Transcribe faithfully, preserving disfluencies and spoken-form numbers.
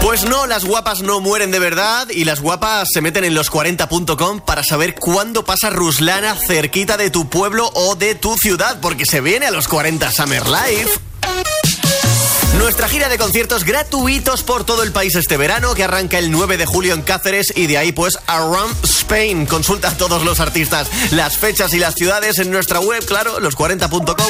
Pues no, las guapas no mueren de verdad y las guapas se meten en los cuarenta punto com para saber cuándo pasa Ruslana cerquita de tu pueblo o de tu ciudad, porque se viene a los cuarenta Summer Live. Nuestra gira de conciertos gratuitos por todo el país este verano, que arranca el nueve de julio en Cáceres y de ahí pues Around Spain. Consulta a todos los artistas, las fechas y las ciudades en nuestra web, claro, los cuarenta punto com.